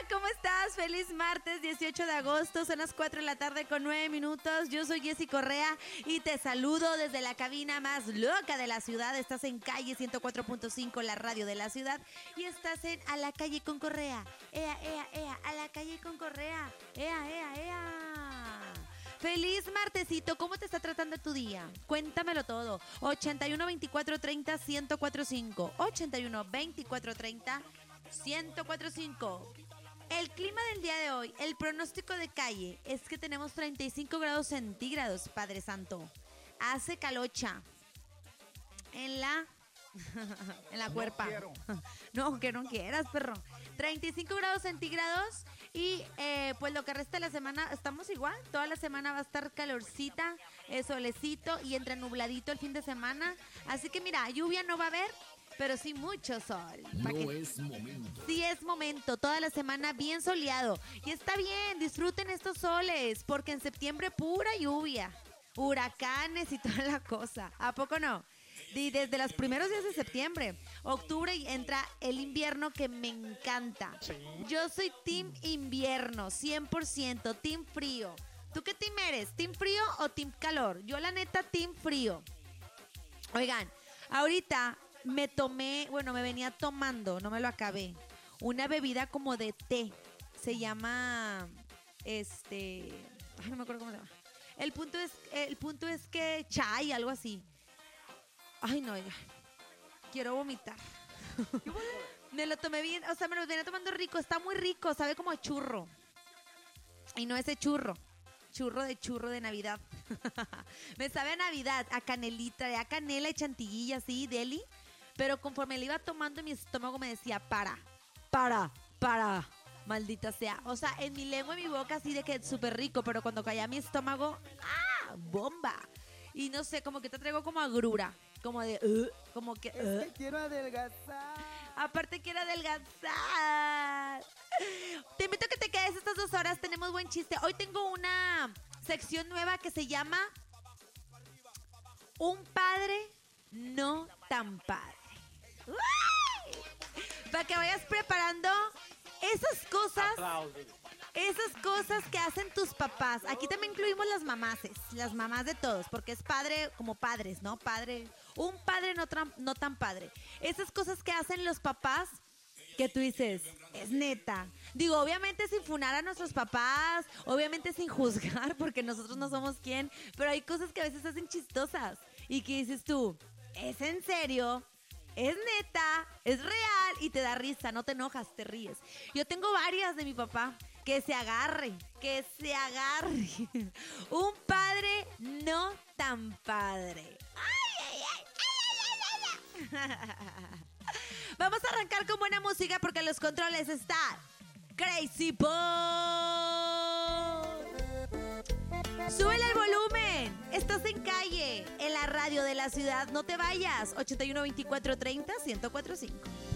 ¿cómo estás? Feliz martes 18 de agosto, son las 4 de la tarde con 9 minutos. Yo soy Jessy Correa y te saludo desde la cabina más loca de la ciudad. Estás en calle 104.5, la radio de la ciudad, y estás en A la Calle con Correa. Ea, ea, ea, a la calle con Correa. Ea, ea, ea. Feliz martesito, ¿cómo te está tratando tu día? Cuéntamelo todo. 81 24 30 1045. 81 24 30 1045. El clima del día de hoy, el pronóstico de calle es que tenemos 35 grados centígrados, Padre Santo. Hace calocha en la cuerpa. Quiero. No, que no quieras, perro. 35 grados centígrados y pues lo que resta de la semana estamos igual. Toda la semana va a estar calorcita, solecito y entre nubladito el fin de semana. Así que mira, lluvia no va a haber, pero sí mucho sol. No es momento. Sí es momento, toda la semana bien soleado. Y está bien, disfruten estos soles, porque en septiembre pura lluvia, huracanes y toda la cosa. ¿A poco no? Y desde los primeros días de septiembre, octubre, entra el invierno, que me encanta. Sí. Yo soy team invierno, 100%, team frío. ¿Tú qué team eres? ¿Team frío o team calor? Yo la neta, team frío. Oigan, ahorita me venía tomando, no me lo acabé, una bebida como de té. Se llama, ay, no me acuerdo cómo se llama. El punto es que chai, algo así. Ay, no, oiga, quiero vomitar. Me lo tomé bien, o sea, me lo venía tomando rico, está muy rico, sabe como a churro. Y no ese churro de Navidad. Me sabe a Navidad, a canelita, a canela y chantilly así, deli. Pero conforme le iba tomando, mi estómago me decía, para, maldita sea. O sea, en mi lengua, en mi boca, así de que súper rico, pero cuando caía mi estómago, ¡ah! ¡Bomba! Y no sé, como que te traigo como agrura, como de, como que... Es que quiero adelgazar. Aparte quiero adelgazar. Te invito a que te quedes estas 2 horas, tenemos buen chiste. Hoy tengo una sección nueva que se llama Un padre no tan padre. ¡Uy! Para que vayas preparando esas cosas que hacen tus papás. Aquí también incluimos las mamás de todos, porque es padre como padres, ¿no? Un padre no tan padre. Esas cosas que hacen los papás que tú dices, es neta. Digo, obviamente sin funar a nuestros papás, obviamente sin juzgar, porque nosotros no somos quien, pero hay cosas que a veces hacen chistosas y que dices tú, ¿es en serio? Es neta, es real y te da risa, no te enojas, te ríes. Yo tengo varias de mi papá. Que se agarre. Un padre no tan padre. Vamos a arrancar con buena música porque en los controles está Crazy Boy. Súbele el volumen. Estás en calle, en la radio de la ciudad. No te vayas. 81 24 30 1045.